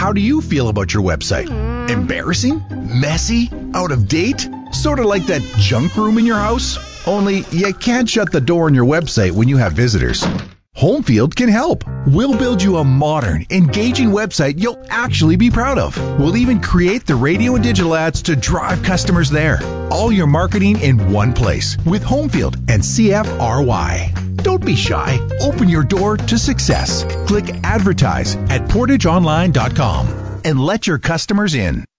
How do you feel about your website? Embarrassing? Messy? Out of date? Sort of like that junk room in your house? Only you can't shut the door on your website when you have visitors. Homefield can help. We'll build you a modern, engaging website you'll actually be proud of. We'll even create the radio and digital ads to drive customers there. All your marketing in one place with Homefield and CFRY. Don't be shy. Open your door to success. Click advertise at portageonline.com and let your customers in.